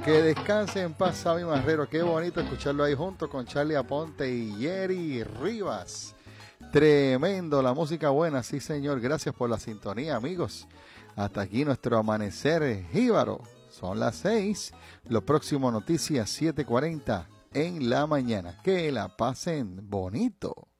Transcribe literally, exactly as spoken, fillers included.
Que descanse en paz, Sammy Marrero. Qué bonito escucharlo ahí junto con Charlie Aponte y Jerry Rivas. Tremendo, la música buena, sí señor. Gracias por la sintonía, amigos. Hasta aquí nuestro amanecer jíbaro. Son las seis. Lo próximo, noticias siete cuarenta en la mañana. Que la pasen bonito.